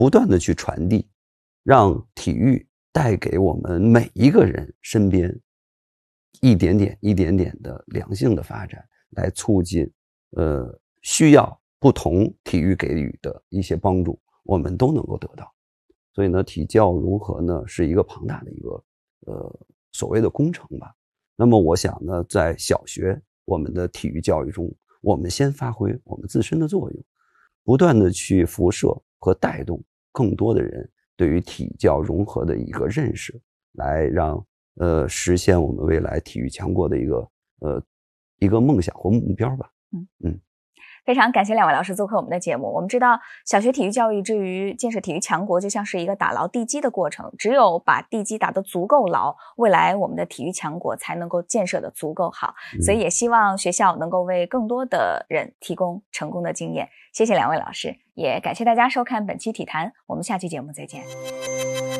不断的去传递，让体育带给我们每一个人身边一点点的良性的发展，来促进需要不同体育给予的一些帮助，我们都能够得到。所以呢，体教融合呢是一个庞大的一个所谓的工程吧。那么我想呢，在小学我们的体育教育中，我们先发挥我们自身的作用，不断的去辐射和带动更多的人对于体教融合的一个认识，来让实现我们未来体育强国的一个梦想或目标吧。 非常感谢两位老师做客我们的节目。我们知道，小学体育教育至于建设体育强国，就像是一个打牢地基的过程。只有把地基打得足够牢，未来我们的体育强国才能够建设得足够好。所以也希望学校能够为更多的人提供成功的经验。谢谢两位老师，也感谢大家收看本期体坛，我们下期节目再见。